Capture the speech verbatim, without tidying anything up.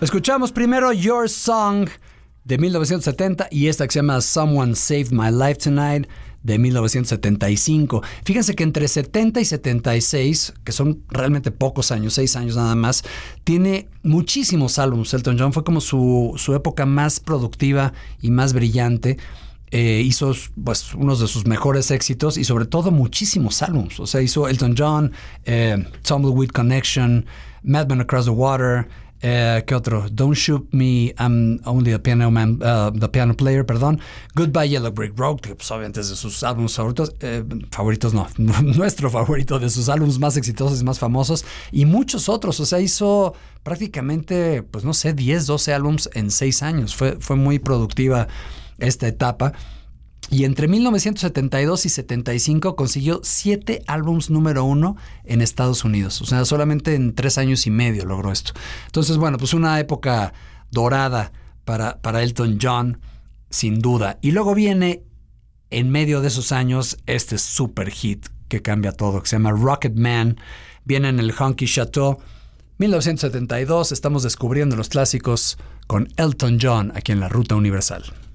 Escuchamos primero Your Song de mil novecientos setenta y esta que se llama Someone Saved My Life Tonight de mil novecientos setenta y cinco. Fíjense que entre setenta y setenta y seis, que son realmente pocos años, seis años nada más, tiene muchísimos álbumes. Elton John fue como su, su época más productiva y más brillante. Eh, hizo pues unos de sus mejores éxitos y sobre todo muchísimos álbumes. O sea, hizo Elton John, eh, Tumbleweed Connection, Madman Across the Water, eh, ¿qué otro? Don't Shoot Me, I'm Only a Piano Man, uh, the Piano Player, perdón. Goodbye Yellow Brick Road, que pues, obviamente es de sus álbumes favoritos, eh, favoritos no, nuestro favorito, de sus álbumes más exitosos y más famosos, y muchos otros. O sea, hizo prácticamente, pues no sé, diez, doce álbumes en seis años. Fue, fue muy productiva esta etapa, y entre mil novecientos setenta y dos y setenta y cinco consiguió siete álbums número uno en Estados Unidos. O sea, solamente en tres años y medio logró esto. Entonces, bueno, pues una época dorada para, para Elton John, sin duda. Y luego viene, en medio de esos años, este super hit que cambia todo, que se llama Rocket Man. Viene en el Honky Chateau, mil novecientos setenta y dos. Estamos descubriendo los clásicos con Elton John aquí en la Ruta Universal.